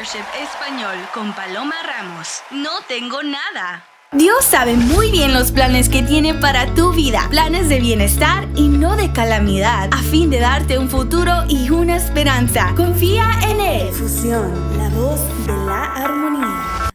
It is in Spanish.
Mentorship Español con Paloma Ramos. No tengo nada. Dios sabe muy bien los planes que tiene para tu vida, planes de bienestar y no de calamidad, a fin de darte un futuro y una esperanza. Confía en Él. Fusión, la voz de la armonía.